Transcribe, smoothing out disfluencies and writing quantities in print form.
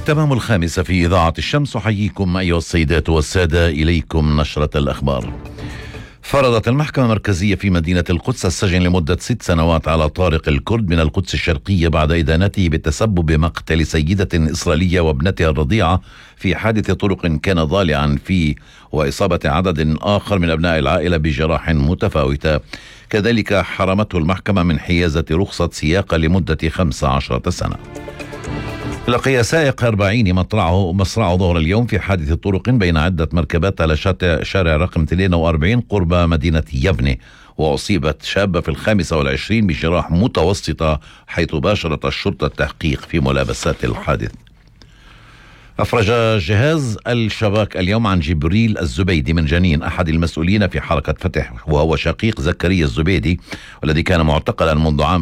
تمام 5 في إذاعة الشمس. أحييكم أيها السيدات والسادة، إليكم نشرة الأخبار. فرضت المحكمة المركزية في مدينة القدس السجن لمدة 6 سنوات على طارق الكرد من القدس الشرقية بعد إدانته بالتسبب بمقتل سيدة إسرائيلية وابنتها الرضيعة في حادث طرق كان ضالعا فيه، وإصابة عدد آخر من أبناء العائلة بجراح متفاوتة. كذلك حرمته المحكمة من حيازة رخصة سياقة لمدة 15 سنة. لقي سائق 40 مصرعه ظهر اليوم في حادث طرق بين عدة مركبات على شارع رقم 42 قرب مدينة يفني، وأصيبت شابة في 25 بجراح متوسطة، حيث باشرت الشرطة التحقيق في ملابسات الحادث. أفرج جهاز الشباك اليوم عن جبريل الزبيدي من جنين، أحد المسؤولين في حركة فتح، وهو شقيق زكريا الزبيدي والذي كان معتقلا منذ عام